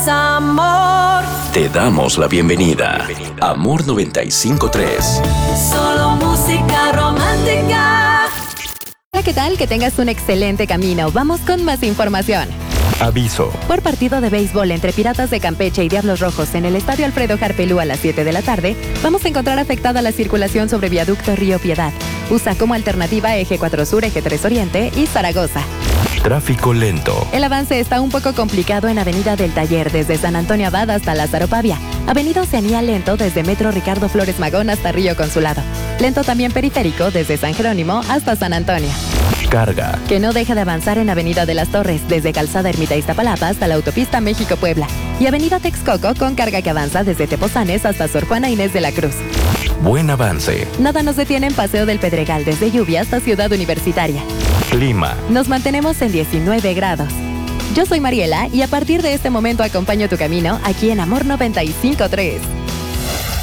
es amor. Te damos la bienvenida. Amor 95.3. Solo música romántica. Hola, ¿qué tal? Que tengas un excelente camino. Vamos con más información. Aviso. Por partido de béisbol entre Piratas de Campeche y Diablos Rojos en el Estadio Alfredo Harpelú a las 7 de la tarde, vamos a encontrar afectada la circulación sobre Viaducto Río Piedad. Usa como alternativa Eje 4 Sur, Eje 3 Oriente y Zaragoza. Tráfico lento. El avance está un poco complicado en Avenida del Taller desde San Antonio Abad hasta Lázaro Pavia. Avenida Oceanía lento desde Metro Ricardo Flores Magón hasta Río Consulado. Lento también periférico desde San Jerónimo hasta San Antonio. Carga. Que no deja de avanzar en Avenida de las Torres desde Calzada Ermita Iztapalapa hasta la autopista México-Puebla. Y Avenida Texcoco con carga que avanza desde Tepozanes hasta Sor Juana Inés de la Cruz. Buen avance. Nada nos detiene en Paseo del Pedregal desde Lluvia hasta Ciudad Universitaria. Clima. Nos mantenemos en 19 grados. Yo soy Mariela y a partir de este momento acompaño tu camino aquí en Amor 95.3.